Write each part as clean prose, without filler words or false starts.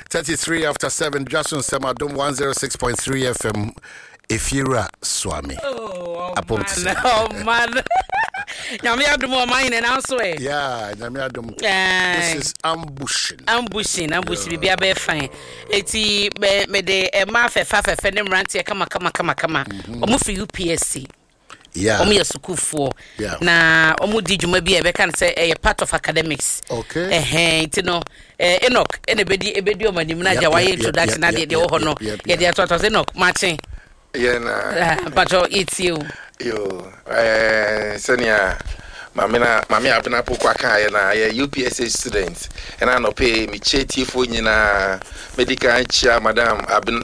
33 after 7, Jason Samadum 106.3 FM. Ifira Swami. Oh man. Nyamiadum o mine and also Yeah, Nyamiadum. This is ambushing. Ambushing be a fine. Eti me de ma fe nem rantie kama. Omo for UPSC. Yeah. Omo yesukufo. Yeah. Na omo di dwuma bi e be kan say a part of academics. Okay. Enti no Enoch ebedi o manim na ja waye introduction na de ho no. Ye de to Enoch Martin. Yeah, nah. But it's you. Yo, Senia, Mammy Abena Pukwaka, and I UPSA student, and I no pay me chetty for na medical chair, Madame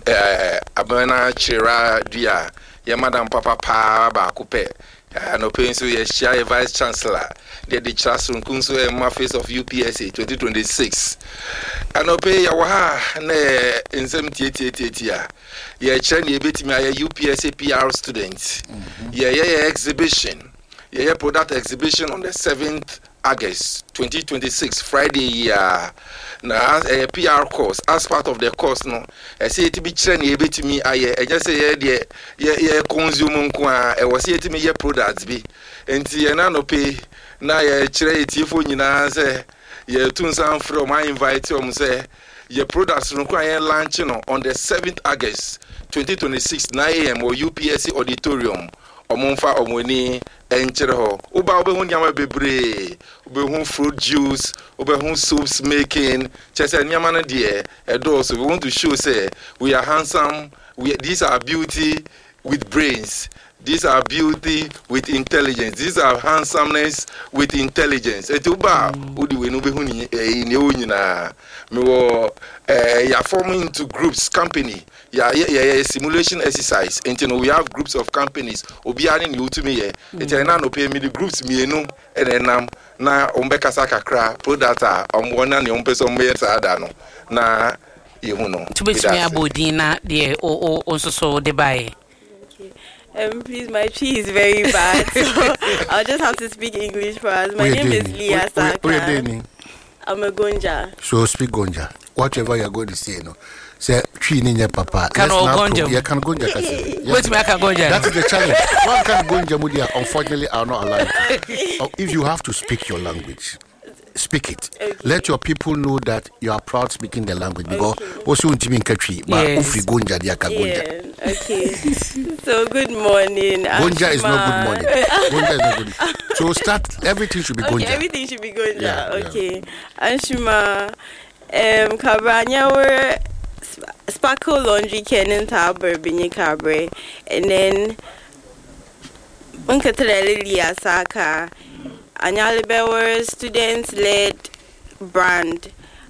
Abena Chira Dia, ya Madame Papa Pa Coupe, no paying so ye share vice chancellor, the classroom Kunso and Mafis of UPSA 2026. I no pay yawa ne in some tia. Yeah, Chinese bit me a UPSA PR student. Yeah, exhibition. Yeah, product exhibition on the 7th August 2026, Friday. Now, a PR course as part of the course. No, I say it be Chinese bit me. I just say yeah, consume kwa. I was here to me yeah products be. And Tiana no pay. Now, yeah, charity for you na say yeah, Tunsan from I invite you say. Your products require launching on the 7th August 2026 9 a.m. or UPSC auditorium. Omonfa omoni enchereho. Uba obehun nyama bebre, obehun fruit juice, obehun soups making. Chese nyama na die so we want to show say we are handsome. These are beauty with brains. These are beauty with intelligence. These are handsomeness with intelligence. Etuba udi we no behun ni nyina. Me wo ya forming into groups company. Yeah, simulation exercise. And you know we have groups of companies. Obiani ni utumi ye. Etena no pay me the groups mienu enenam na ombeka sakakra product omwona ni ompeso mbeta adano na yehuno. Tubetumi abodina de o so de bae. Please, my Chi is very bad, so I'll just have to speak English for us. My name is Leah Saka. I'm a Gonja. So speak Gonja. Whatever you're going to say, no. Say Chi ninya papa. Can Gonja? Yeah, can Gonja kasi. Wait, me can Gonja. That is the challenge. One can Gonja mudia unfortunately are not allowed. If you have to speak your language, speak it. Okay. Let your people know that you are proud speaking the language because also untimin country but ufi Gonja dia ka Gonja. Okay. So good morning. Gonja is not good morning. Gonja is not good. So start everything should be Gonja. Everything should be Gonja. Yeah, okay. Anshima Kabranya were Sparkle Laundry Kenan Taber Binye Cabre and then Unkatrelli Asaka Anyalibewer students led brand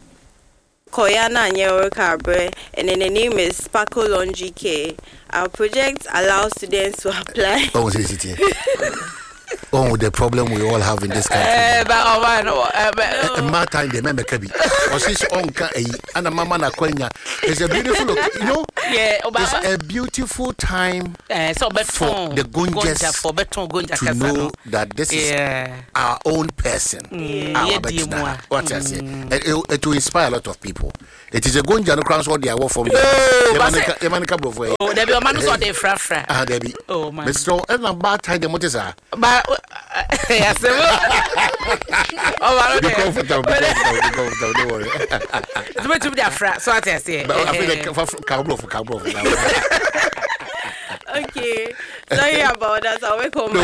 Koyana Anyewer Cabre and then the name is Sparkle Laundry K. Our project allows students to apply. Oh, the problem we all have in this country. My time, the member Kabi. Or sis onka and a mama na kwenya. It's a beautiful look, you know? Yeah, it's a beautiful time so for the Gonjas to know that this is our own person. What I say. It will inspire a lot of people. It is a Gonja no crowns what they are from you. Oh, there be a man who saw the fra. Ah, there be. Oh, man. Mr. And a bad time the motors are. But yes, oh, be comfortable, don't worry. It's meant to be a fra, so I say. But I feel like cowboy. Okay, sorry about that. I'll wake home.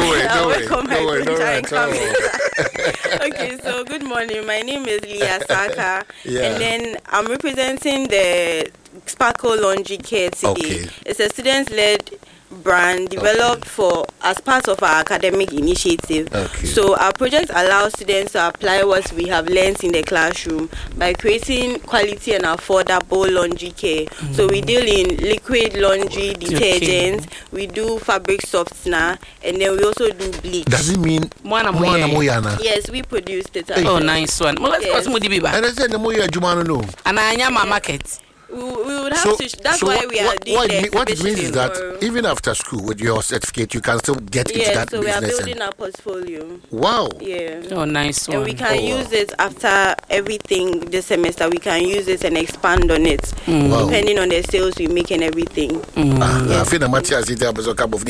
Okay, so good morning. My name is Leah Saka, and then I'm representing the Sparkle Laundry Care today. Okay. It's a student-led brand developed as part of our academic initiative. Okay. So our project allows students to apply what we have learned in the classroom by creating quality and affordable laundry care. So we deal in liquid laundry detergents, we do fabric softener, and then we also do bleach. Does it mean Moyana? Yes, we produce it. Oh, nice one. Well, let's go to Mudibiba. And I said the Moya Jumano no. And I am a market. We would have to. That's why we are doing what it means is that tomorrow. even after school with your certificate, you can still get into that so we are business. building our portfolio. Wow. Yeah. Oh, nice one. And we can use it after everything this semester. We can use it and expand on it, Wow. depending on the sales we make and everything. I feel the Matthias is there because of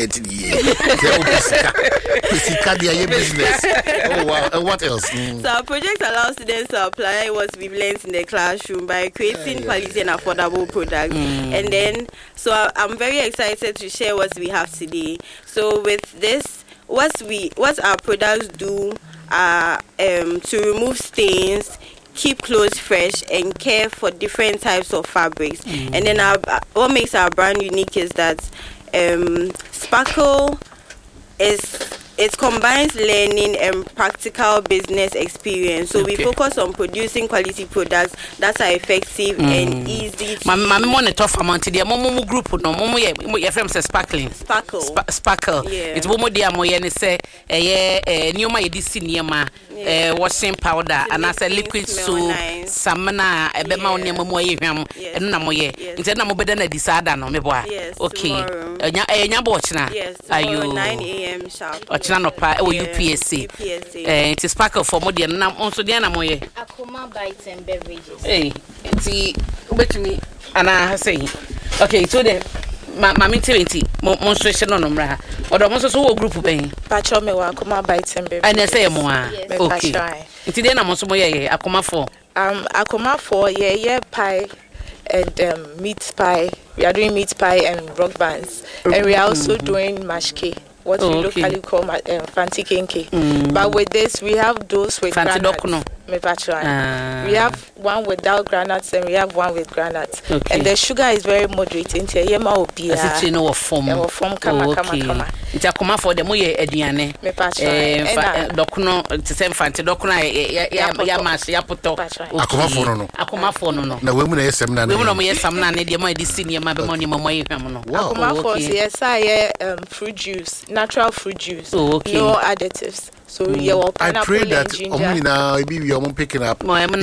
business. Oh wow. And what else? So our project allows students to apply what we've learned in the classroom by creating quality and affordable products. And then, so I'm very excited to share what we have today. So with this, what our products do are to remove stains, keep clothes fresh, and care for different types of fabrics. And then what makes our brand unique is that Sparkle it combines learning and practical business experience. So we focus on producing quality products that are effective and easy to Mama monitor for monthly. The momo group no momo ye from sparkling. Sparkle. Yeah. It's momo dia mo ye ne say nyoma ye di sinema washing powder and as a liquid soap samana ebema onema mo ye hwam eno na mo ye. Nti na mo beda na disada no me boa. Okay. Nya bo china. Ayo 9 a.m. sharp. No pa UPSC. It is Sparkle for more than also the Anamoye. Akuma Bites and Beverages. Hey, it's bet me and I say, okay, so then Mammy 20, monstration on Umra, or the most of group of pain. Pachome wa Akuma Bites and Beverages. And I say more. Okay. It's then I'm also Akuma 4. Akuma 4, yeah, pie and meat pie. We are doing meat pie and rock bands. And we are also doing mash cake. What we locally call fancy kenke. But with this, we have those with fancy granuts. We have one without granuts and we have one with granuts. And the sugar is very moderate. Into yema obi. As it no form. Kama. It's a come for the moye ediane. Dokuno to same fancy dokuno ya mas ya poto. Akuma for no. Na women is some na. We no me some na ne de mo di senior ma be mo ni mo ye hwam no. Akuma for yes I fruit juice, natural fruit juice. No additives. So I pray that omina be we are picking up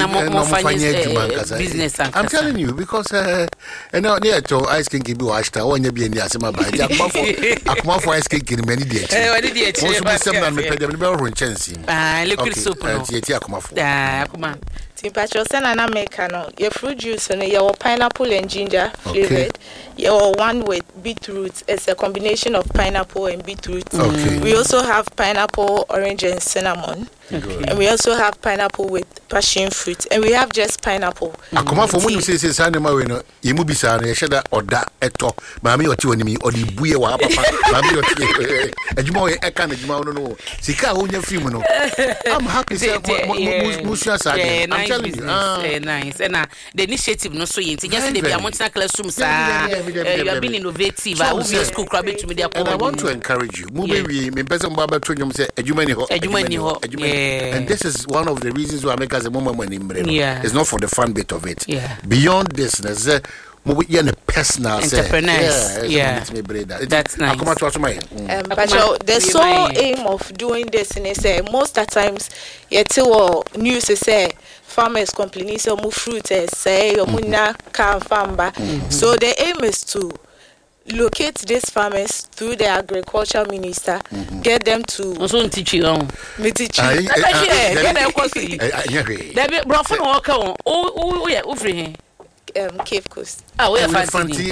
business. I'm telling you because and near to ice cream give you ashta or nya be in the asema by akuma for ice cream many days. Also be some na me pay them be run chance. Liquid soup no. Akuma for. Akuma. Timpacho sena na make no. Your fruit juice no your pineapple and ginger flavored. Your one with beetroot. It's a combination of pineapple and beetroot. We also have pineapple, orange and cinnamon. And we also have pineapple with passion fruit. And we have just pineapple. Akuma for when you say sanema we no yemu bisa na yehda oda eto maami oti onimi odi buye wa papa maami oti adwuma we eka na adwuma no sika ho nya film no I'm happy say musu side I'm telling you nice and the initiative no so yenti just dey be amontina classroom sa you have been innovative I will be school club to media and I want to encourage you move we me person baba to nyom say adwuma ni ho and this is one of the reasons why I make as a moment when it's not for the fun bit of it beyond this there's personal entrepreneurs. That's nice. But the sole aim of doing this is most of the times news is farmers complaining so mu fruit say omuna can farmer. So the aim is to locate these farmers through the agriculture minister, get them to also teach you on. Me teach you. Cape Coast. We are fancy.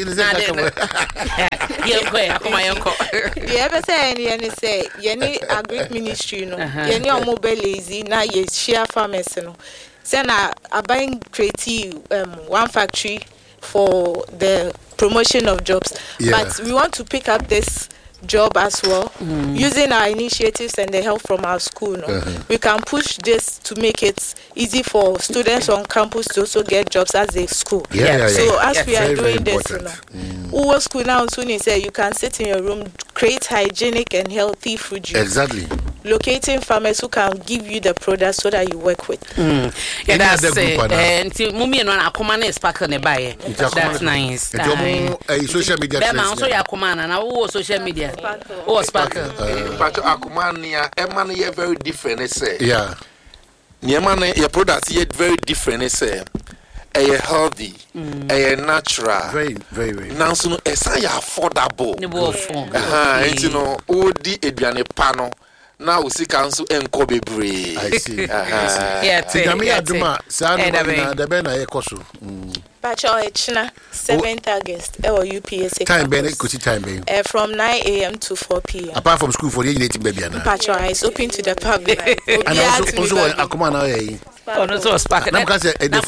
Ever say any say any agri ministry no any mobile lazy na ye share farmers no say na buying creative one factory for the promotion of jobs but we want to pick up this job as well using our initiatives and the help from our school we can push this to make it easy for students on campus to also get jobs as a school so as we are doing this who school now soon say you can sit in your room create hygienic and healthy food juice locating farmers who can give you the products so that you work with that's mummy and akuma na Sparkle ne buy that's nice social media them also akuma na social media Sparkle but akuma nia emma na very different say niema na your products yet very different say healthy, natural. Very, very, very. Now, so it's affordable. And you know, Odi Ediane Pano. Now we see council and Kobe Bray. I see. Yeah, Aduma, Sana, the Ben Ekosu. Pacho Echna, 7th August, UPSA. Time Ben, Kusi time Ben. From 9 a.m. to 4 p.m. Apart from school for the native baby. Pacho is open to the public. And also Akuma now. Oh, no, so spark. Now, because in the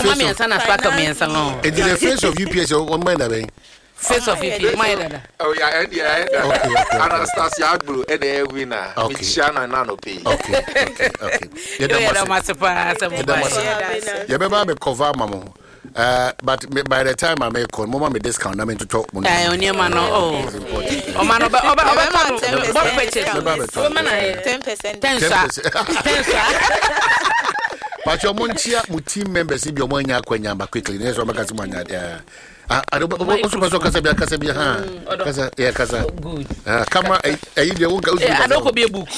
face of UPS, on my face of UPS, my oh, yeah, okay. Anastasia Agbu, and a winner. Okay. Shana Nanope. Okay. You remember me cover Mamo. But by the time I make call, Mama me discount. I'm into talk money. I only man. Oh, man, 10%. 10%. But your Monchia, team members, if your money are quickly. There's one Macasmania. I don't also Casabia, yeah, Casa. Good. Camera, I don't be a book.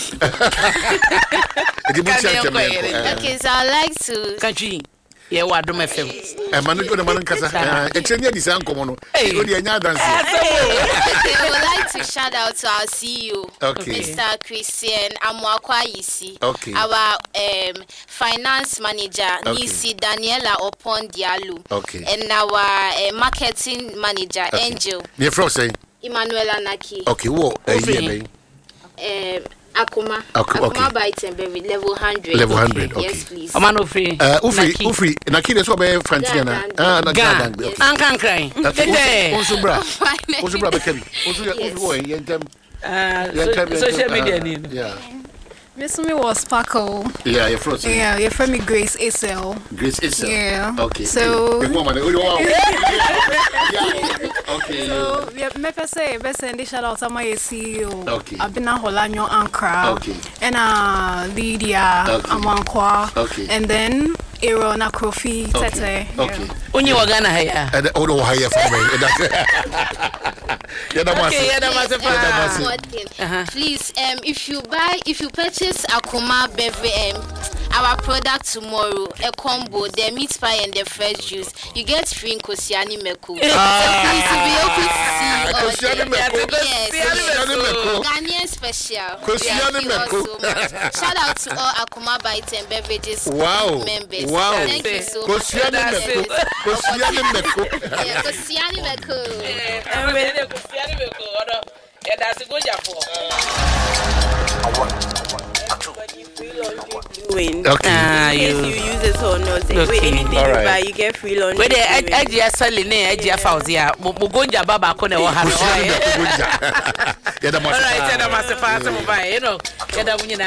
Okay, so I like to. Country. Yeah, what do my film? And Manu Casa, a Chenya is uncommon. Hey, good, you're not dancing. I would like to shout out to our CEO, okay. Mr. Christian Amwakwa Yisi, okay. Our finance manager, Nisi Daniela Opon Dialu, okay. And our marketing manager, okay. Angel. You're from saying? Emmanuela Naki. Okay, what? Akuma by Tembevi, level 100. Level 100, okay. Yes, please. Ufri. Naki, that's what I'm Francina. I can't cry. Also, brother Kelly. Social media. Yeah. Miss me was Paco. Yeah, you're from. Yeah, you're from me Grace Isel. Grace Isel. Yeah. Okay. So. Okay. So yeah, me say best send shout out to my CEO. Okay. Abina Holanyo Ankara. Okay. And Lydia Amankwa. Okay. And then Ero na Kofi Tete. Okay. Onye wagana haya. And odo haya for me. Please, if you purchase Akuma beverage, our product tomorrow, a combo, the meat pie and the fresh juice, you get free in Kosiani Meku. So please, be open to see all the Ghanaian special. Kosiani Meku. Shout out to all Akuma Bites and Beverages members. Wow. Thank you so much. Kosiani Meku. Kosiani Meku. Yeah, that's a good job for. Okay. You use it or not. Anything you buy, you get free laundry. Where the edge selling edge Fauzia, Mugonja Baba Kone or Hano. All right, you know,